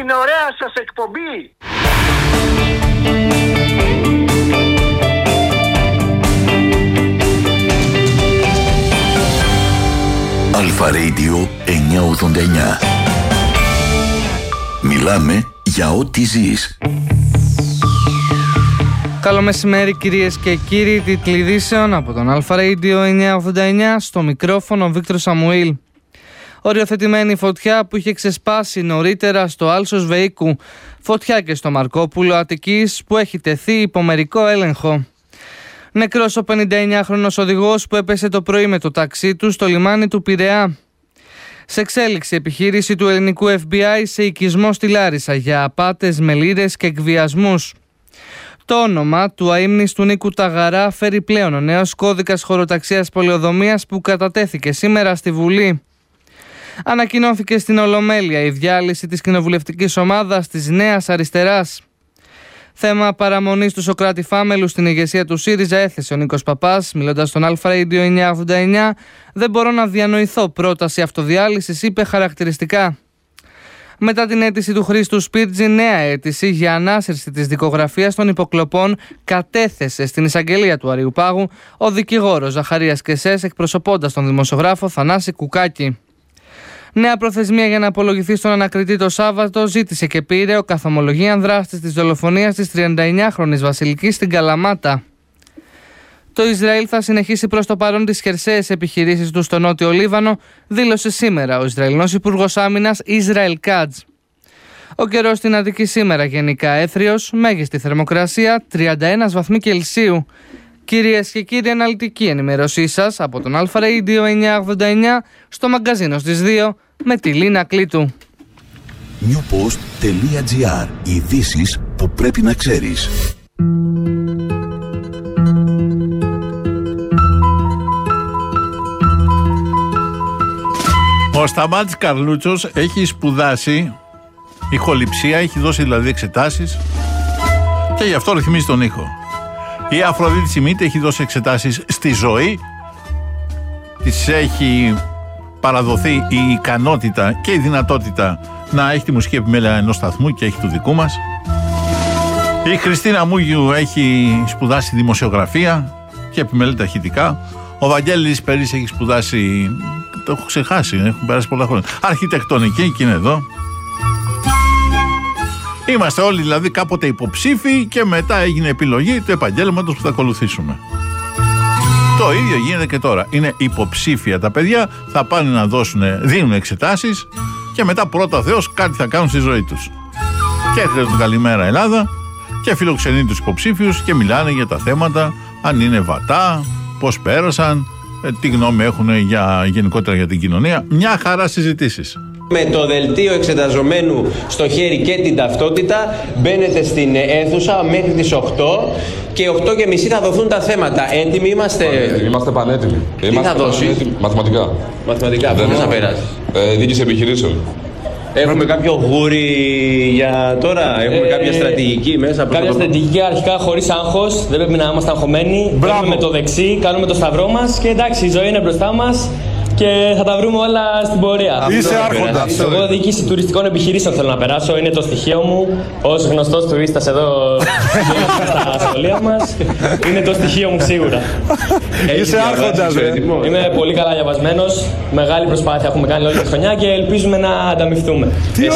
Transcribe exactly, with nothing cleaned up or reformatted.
την ωραία σας εκπομπή. Αλφα Radio εννιακόσια ογδόντα εννιά. Μιλάμε για ό,τι ζεις. Καλό μεσημέρι κυρίες και κύριοι, τίτλοι ειδήσεων από τον Αλφα Radio εννιακόσια ογδόντα εννιά, στο μικρόφωνο Βίκτορ Σαμουήλ. Οριοθετημένη φωτιά που είχε ξεσπάσει νωρίτερα στο Άλσος Βεϊκού, φωτιά και στο Μαρκόπουλο Αττικής που έχει τεθεί υπό μερικό έλεγχο. Νεκρός ο πενηνταεννιάχρονος οδηγός που έπεσε το πρωί με το ταξί του στο λιμάνι του Πειραιά. Σε εξέλιξη επιχείρηση του ελληνικού εφ μπι άι σε οικισμό στη Λάρισα για απάτες με λίρες και εκβιασμούς. Το όνομα του αείμνηστου Νίκου Ταγαρά φέρει πλέον ο νέος κώδικας χωροταξίας πολεοδομίας που κατατέθηκε σήμερα στη Βουλή. Ανακοινώθηκε στην Ολομέλεια η διάλυση της κοινοβουλευτικής ομάδας της Νέας Αριστεράς. Θέμα παραμονής του Σωκράτη Φάμελου στην ηγεσία του ΣΥΡΙΖΑ έθεσε ο Νίκος Παπάς, μιλώντας στον Αλφα Radio εννιακόσια ογδόντα εννιά. «Δεν μπορώ να διανοηθώ πρόταση αυτοδιάλυσης», είπε χαρακτηριστικά. Μετά την αίτηση του Χρήστου Σπίρτζη, νέα αίτηση για ανάσυρση της δικογραφίας των υποκλοπών κατέθεσε στην εισαγγελία του Αριουπάγου ο δικηγόρος Ζαχαρίας Κεσές, εκπροσωπώντας τον δημοσιογράφο Θανάση Κουκάκη. Νέα προθεσμία για να απολογηθεί στον ανακριτή το Σάββατο ζήτησε και πήρε ο καθομολογίαν δράστης της δολοφονίας της τριανταεννιάχρονης Βασιλικής στην Καλαμάτα. Το Ισραήλ θα συνεχίσει προς το παρόν τις χερσαίες επιχειρήσεις του στο Νότιο Λίβανο, δήλωσε σήμερα ο Ισραηλινός Υπουργός Άμυνας Ισραήλ Κάτζ. Ο καιρός στην Αττική σήμερα γενικά έθριος, μέγιστη θερμοκρασία τριάντα ένα βαθμοί Κελσίου. Κυρίες και κύριοι, αναλυτική ενημέρωσή σας από τον Αλφα Radio εννιακόσια ογδόντα εννιά στο μαγκαζίνο στις δύο με τη Λίνα Κλήτου. newpost τελεία gr. Ειδήσεις που πρέπει να ξέρεις. Ο Σταμάτης Καρλούτσος έχει σπουδάσει ηχοληψία, έχει δώσει δηλαδή εξετάσεις και γι' αυτό ρυθμίζει τον ήχο. Η Αφροδίτη Σιμίτη έχει δώσει εξετάσεις στη ζωή, της έχει παραδοθεί η ικανότητα και η δυνατότητα να έχει τη μουσική επιμέλεια ενός σταθμού και έχει του δικού μας. Η Χριστίνα Μούγιου έχει σπουδάσει δημοσιογραφία και επιμελεί ταχυτικά. Ο Βαγγέλης Περής έχει σπουδάσει, το έχω ξεχάσει, έχουν περάσει πολλά χρόνια, αρχιτεκτονική και είναι εδώ. Είμαστε όλοι δηλαδή κάποτε υποψήφοι και μετά έγινε επιλογή του επαγγέλματος που θα ακολουθήσουμε. Το ίδιο γίνεται και τώρα. Είναι υποψήφια τα παιδιά, θα πάνε να δώσουν, δίνουν εξετάσεις και μετά πρώτα Θεός κάτι θα κάνουν στη ζωή τους. Και έρχεται το Καλημέρα Ελλάδα και φιλοξενεί τους υποψήφιους και μιλάνε για τα θέματα, αν είναι βατά, πώς πέρασαν, τι γνώμη έχουν για, γενικότερα για την κοινωνία. Μια χαρά συζητήσεις. Με το δελτίο εξεταζομένου στο χέρι και την ταυτότητα μπαίνετε στην αίθουσα μέχρι τις οκτώ και οκτώ και μισή θα δοθούν τα θέματα. Έτοιμοι είμαστε? Πανέτοιμοι, είμαστε πανέτοιμοι. Τι είμαστε θα δώσεις? Μαθηματικά. Μαθηματικά, πώς θα περάσεις? Ε, Διοίκηση επιχειρήσεων. Έχουμε κάποιο γούρι για τώρα, έχουμε ε, κάποια στρατηγική μέσα. Κάποια το... στρατηγική αρχικά χωρίς άγχος, δεν πρέπει να είμαστε αγχωμένοι. Μπαίνουμε με το δεξί, κάνουμε το σταυρό μας και εντάξει, η ζωή είναι μπροστά μας και θα τα βρούμε όλα στην πορεία. Είσαι άρχοντας. Εγώ διοίκηση τουριστικών επιχειρήσεων θέλω να περάσω, είναι το στοιχείο μου. Ως γνωστός τουρίστας εδώ στα σχολεία μας, είναι το στοιχείο μου σίγουρα. Είσαι άρχοντας. Είμαι πολύ καλά διαβασμένος, μεγάλη προσπάθεια έχουμε κάνει όλη τη χρονιά και ελπίζουμε να ανταμυφθούμε.